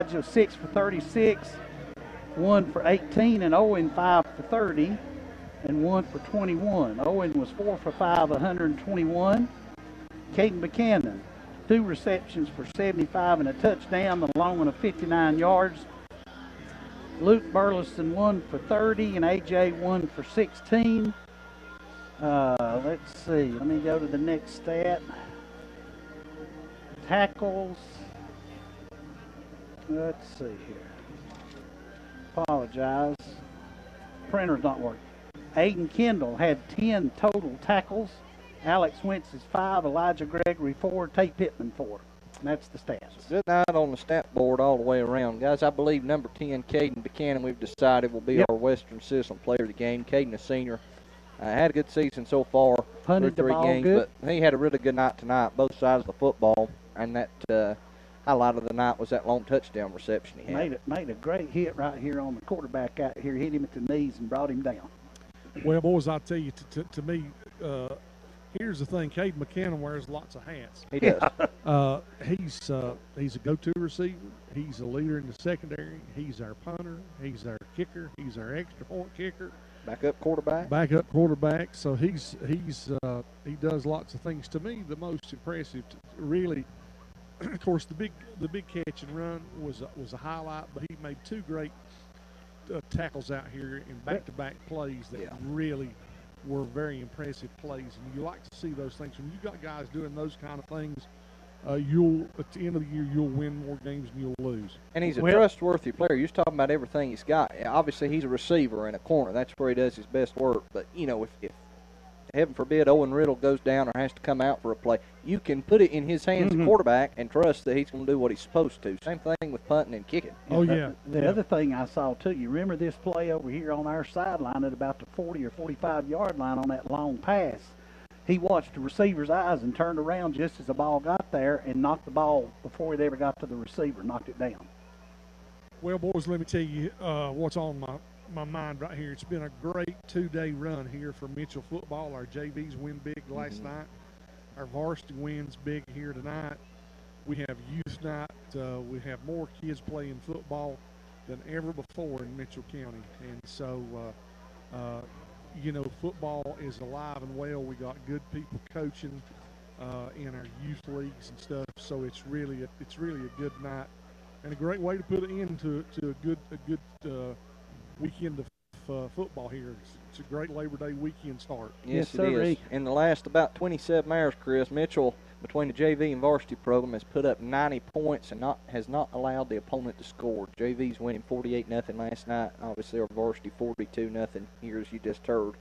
Elijah 6 for 36, 1 for 18, and Owen 5 for 30, and 1 for 21. Owen was 4 for 5, 121. Caden Buchanan, 2 receptions for 75 and a touchdown, the long one of 59 yards. Luke Burleson 1 for 30, and AJ 1 for 16. Let's see. Let me go to the next stat. Tackles. Let's see here. Apologize. Printer's not working. Aiden Kendall had 10 total tackles. Alex Wentz is 5. Elijah Gregory 4. Tate Pittman 4. And that's the stats. Good night on the stat board all the way around. Guys, I believe number 10, Caden Buchanan, we've decided will be our Western System player of the game. Caden, a senior, had a good season so far. Punted the ball games, good. But he had a really good night tonight, both sides of the football. And that highlight of the night was that long touchdown reception he had. Made a great hit right here on the quarterback out here. Hit him at the knees and brought him down. Well, boys, I'll tell you, to me, here's the thing. Caden Buchanan wears lots of hats. He does. He's a go-to receiver. He's a leader in the secondary. He's our punter. He's our kicker. He's our extra point kicker. Backup quarterback. Backup quarterback. So he does lots of things. To me, the most impressive, really, of course, the big catch and run was a highlight, but he made 2 great tackles out here in back-to-back plays that really were very impressive plays. And you like to see those things. When you got guys doing those kind of things, you'll at the end of the year you'll win more games than you'll lose. And he's a trustworthy player. You're talking about everything he's got. Obviously, he's a receiver in a corner. That's where he does his best work. But, you know, if heaven forbid Owen Riddle goes down or has to come out for a play, you can put it in his hands, the quarterback, and trust that he's going to do what he's supposed to. Same thing with punting and kicking. The other thing I saw, too, you remember this play over here on our sideline at about the 40 or 45-yard line on that long pass. He watched the receiver's eyes and turned around just as the ball got there and knocked the ball before it ever got to the receiver, knocked it down. Well, boys, let me tell you what's on my mind right here. It's been a great 2-day run here for Mitchell football. Our JVs win big last night. Our varsity wins big here tonight. We have youth night. We have more kids playing football than ever before in Mitchell County. And so, you know, football is alive and well. We got good people coaching in our youth leagues and stuff. So it's really a good night and a great way to put it into a good weekend of football here. It's a great Labor Day weekend start. Yes, it is. In the last about 27 hours, Chris, Mitchell, between the JV and varsity program, has put up 90 points and has not allowed the opponent to score. JV's winning 48-0 last night. Obviously, our varsity 42-0 here, as you just heard.